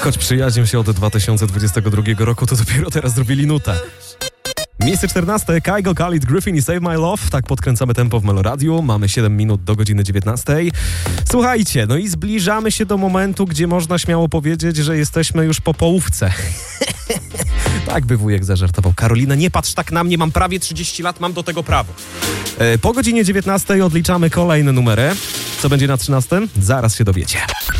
Choć przyjaźnią się od 2022 roku, to dopiero teraz zrobili nutę. Miejsce 14. Kygo, Khalid, Griffin i Save My Love. Tak podkręcamy tempo w Meloradiu. Mamy 7 minut do godziny 19. Słuchajcie, no i zbliżamy się do momentu, gdzie można śmiało powiedzieć, że jesteśmy już po połówce. Tak by wujek zażartował. Karolina, nie patrz tak na mnie, mam prawie 30 lat, mam do tego prawo. Po godzinie 19 odliczamy kolejne numery. Co będzie na 13? Zaraz się dowiecie.